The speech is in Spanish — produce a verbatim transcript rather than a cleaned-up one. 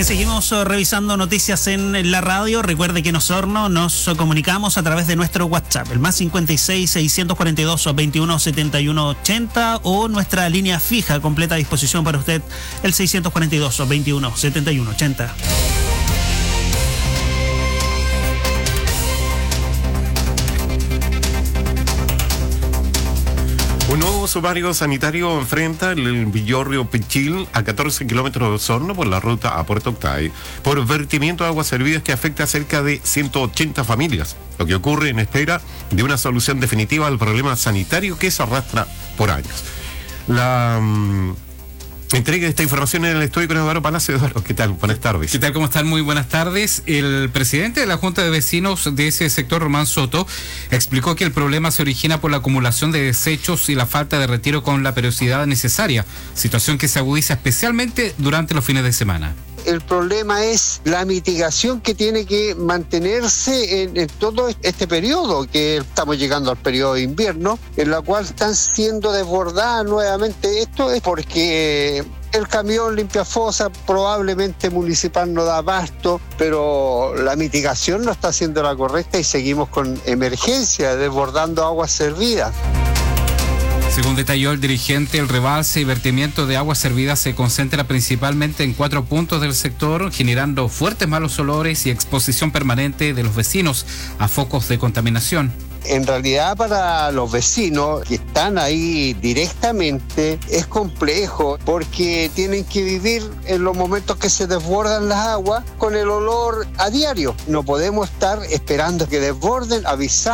Bien, seguimos uh, revisando noticias en la radio. Recuerde que en Osorno nos uh, comunicamos a través de nuestro WhatsApp, el más cincuenta y seis, seiscientos cuarenta y dos, veintiuno, setenta y uno, ochenta, o nuestra línea fija completa a disposición para usted, el seiscientos cuarenta y dos, veintiuno, setenta y uno, ochenta. Un nuevo sumario sanitario enfrenta el Villorrio Pichil a catorce kilómetros de Osorno por la ruta a Puerto Octay por vertimiento de aguas servidas que afecta a cerca de ciento ochenta familias, lo que ocurre en espera de una solución definitiva al problema sanitario que se arrastra por años. La um, entrega de esta información en el estudio con Eduardo Palacio. Eduardo, ¿qué tal? Buenas tardes. ¿Qué tal? ¿Cómo están? Muy buenas tardes. El presidente de la Junta de Vecinos de ese sector, Román Soto, explicó que el problema se origina por la acumulación de desechos y la falta de retiro con la periodicidad necesaria, situación que se agudiza especialmente durante los fines de semana. El problema es la mitigación que tiene que mantenerse en, en todo este periodo, que estamos llegando al periodo de invierno, en la cual están siendo desbordadas nuevamente. Esto es porque el camión limpiafosa probablemente municipal no da abasto, pero la mitigación no está siendo la correcta y seguimos con emergencia, desbordando aguas servidas. Según detalló el dirigente, el rebalse y vertimiento de aguas servidas se concentra principalmente en cuatro puntos del sector, generando fuertes malos olores y exposición permanente de los vecinos a focos de contaminación. En realidad, para los vecinos que están ahí directamente es complejo porque tienen que vivir en los momentos que se desbordan las aguas con el olor a diario. No podemos estar esperando que desborden, avisar.